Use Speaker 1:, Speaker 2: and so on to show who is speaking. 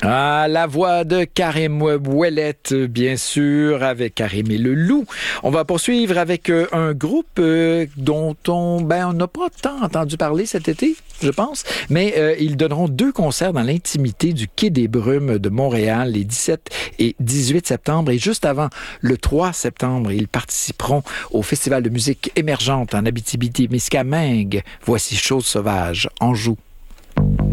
Speaker 1: Ah, la voix de Karim Ouellette, bien sûr, avec Karim et le Loup. On va poursuivre avec un groupe dont on n'a pas tant entendu parler cet été, je pense, mais ils donneront 2 concerts dans l'intimité du Quai des Brumes de Montréal les 17 et 18 septembre. Et juste avant le 3 septembre, ils participeront au Festival de musique émergente en Abitibi-Témiscamingue. Voici Chose sauvage, Anjou.